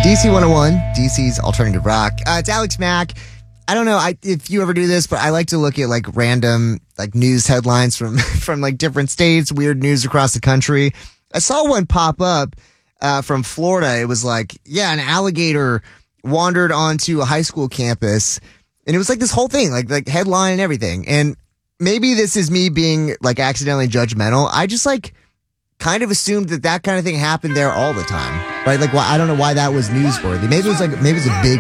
DC 101, DC's alternative rock. It's Alex Mack. I don't know if you ever do this, but I like to look at like random like news headlines from from like different states, weird news across the country. I saw one pop up from Florida. It was like, an alligator wandered onto a high school campus, and it was like this whole thing, like headline and everything. And maybe this is me being like accidentally judgmental. I just like kind of assumed that kind of thing happened there all the time, right? Like, I don't know why that was newsworthy. Maybe it was a big